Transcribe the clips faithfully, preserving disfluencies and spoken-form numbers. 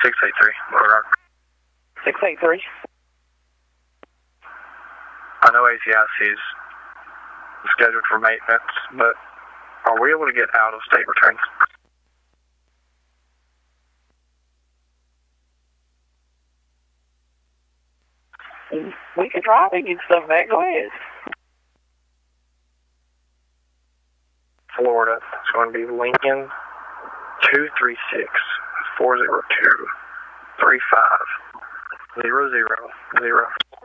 six eight three, Little Rock. six eight three. I know A C I C is scheduled for maintenance, but are we able to get out of state returns? We can try to get stuff back. Go ahead. Florida. It's going to be Lincoln two three six, four zero two, three five, zero zero zero.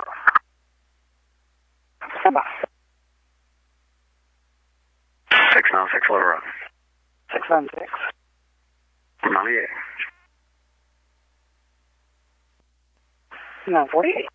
Come on. six nine six Little Rock. six nine six. ninety-eight. nine forty-eight.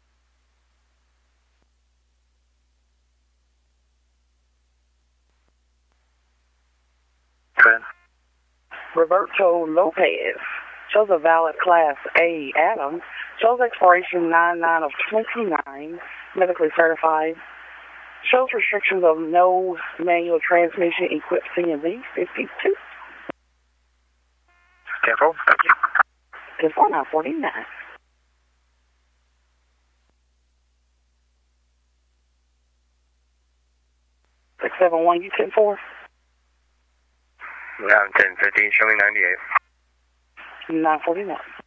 Go ahead. Roberto Lopez. Shows a valid Class A Adam. Shows expiration nine nine of twenty-nine. Medically certified. Shows restrictions of no manual transmission equipped C M V fifty-two. Careful. Thank you. It's one nine forty-nine. six seven one, you ten four. Yeah, ten fifteen, showing ninety-eight. nine forty-nine.